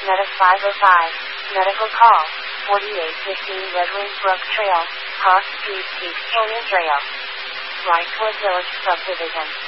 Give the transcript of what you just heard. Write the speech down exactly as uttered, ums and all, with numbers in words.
Medic five oh five, medical call, forty-eight fifteen Red Wing Brook Trail, Cross Street, East Canyon Trail. Right toward Village Subdivision.